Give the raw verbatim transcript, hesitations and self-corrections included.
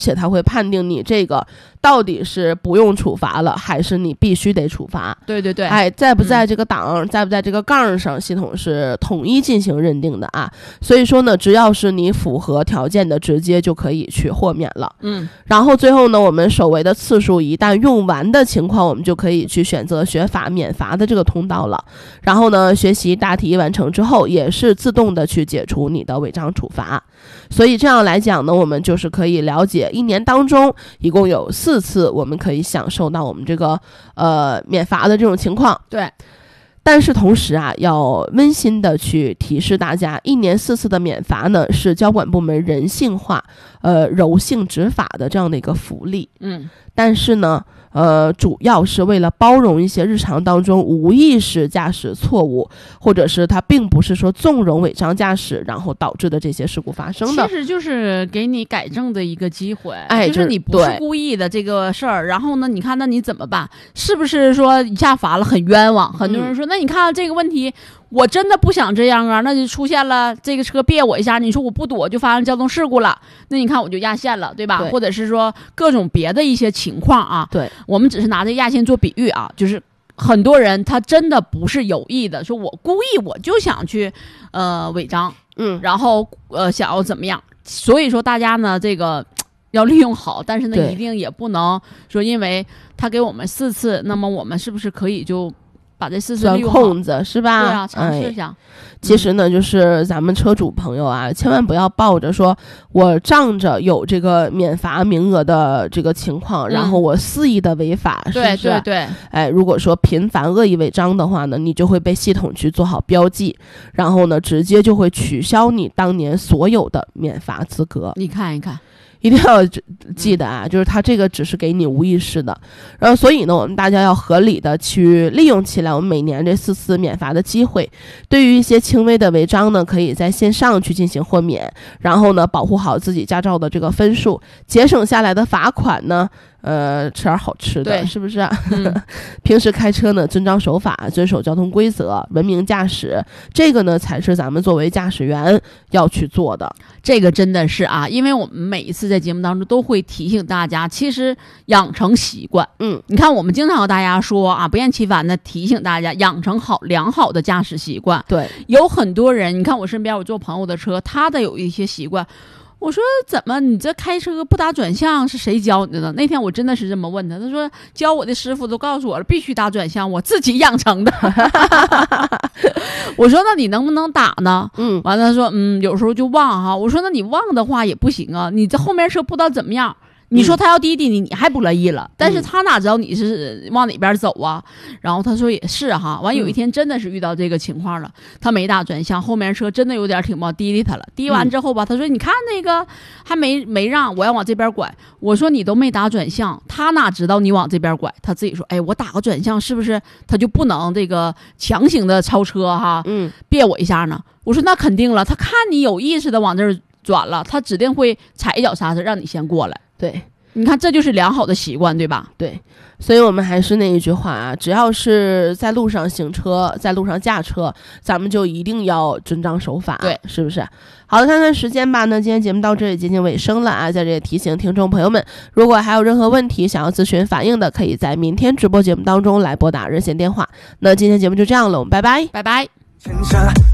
且他会判定你这个到底是不用处罚了，还是你必须得处罚。 对对对， 哎，在不在这个档、嗯、在不在这个杠上，系统是统一进行认定的啊。所以说呢，只要是你符合条件的，直接就可以去豁免了。 嗯， 然后最后呢，我们首维的次数一旦用完的情况，我们就可以去选择学法免罚的这个通道了。然后呢，学习大题完成之后，也是自动的去解除你的违章处罚。所以这样来讲呢，我们就是可以了解一年当中一共有四次我们可以享受到我们这个呃免罚的这种情况。 对， 但是同时啊，要温馨的去提示大家，一年四次的免罚呢，是交管部门人性化、呃柔性执法的这样的一个福利。 嗯， 但是呢，呃，主要是为了包容一些日常当中无意识驾驶错误，或者是它并不是说纵容违章驾驶，然后导致的这些事故发生的。 其实就是给你改正的一个机会， 哎， 就是你不是故意的这个事儿。然后呢，你看那你怎么办？是不是说一下罚了很冤枉？很多人说，嗯、那你看这个问题。我真的不想这样啊，那就出现了这个车别我一下，你说我不躲就发生交通事故了，那你看我就压线了，对吧？ 对， 或者是说各种别的一些情况啊。 对， 我们只是拿这压线做比喻啊，就是很多人他真的不是有意的，说我故意我就想去呃违章， 嗯， 然后呃想要怎么样，所以说大家呢这个要利用好，但是呢一定也不能说因为他给我们四次，那么我们是不是可以就把这四次利用好空子是吧？ 对啊，尝试一下。 哎、其实呢，就是咱们车主朋友啊，千万不要抱着说我仗着有这个免罚名额的这个情况，嗯、然后我肆意的违法，是不是？ 对对对。 哎，如果说频繁恶意违章的话呢，你就会被系统去做好标记，然后呢，直接就会取消你当年所有的免罚资格。 你看一看。 一定要记得啊，就是它这个只是给你无意识的，然后所以呢，我们大家要合理的去利用起来我们每年这四次免罚的机会。对于一些轻微的违章呢，可以在线上去进行豁免，然后呢，保护好自己驾照的这个分数，节省下来的罚款呢，呃，吃点好吃的，是不是、啊嗯、平时开车呢，遵章守法，遵守交通规则，文明驾驶，这个呢才是咱们作为驾驶员要去做的。 这个真的是啊，因为我们每一次在节目当中都会提醒大家，其实养成习惯， 嗯， 你看我们经常和大家说啊，不厌其烦的提醒大家养成好良好的驾驶习惯。 对， 有很多人，你看我身边我坐朋友的车，他的有一些习惯。我说怎么你这开车不打转向是谁教你的呢？那天我真的是这么问他，他说教我的师傅都告诉我了，必须打转向，我自己养成的。我说那你能不能打呢？ 嗯， 完了他说嗯，有时候就忘哈。我说那你忘的话也不行啊，你这后面车不知道怎么样。你说他要滴滴你，你还不乐意了，但是他哪知道你是往哪边走啊？然后他说也是哈，完有一天真的是遇到这个情况了，他没打转向，后面车真的有点挺冒滴滴他了，滴完之后吧，他说你看那个还没没让我要往这边拐，我说你都没打转向，他哪知道你往这边拐，他自己说哎我打个转向是不是他就不能这个强行的超车哈？ 嗯， 别我一下呢？我说那肯定了，他看你有意识的往这儿转了，他指定会踩一脚刹车让你先过来。 对， 你看这就是良好的习惯，对吧？ 对，所以我们还是那一句话啊，只要是在路上行车，在路上驾车，咱们就一定要遵章守法， 对， 是不是？好的，看看时间吧，那今天节目到这里接近尾声了啊，在这里提醒听众朋友们，如果还有任何问题想要咨询反映的，可以在明天直播节目当中来拨打热线电话。那今天节目就这样了，我们拜拜， 拜拜。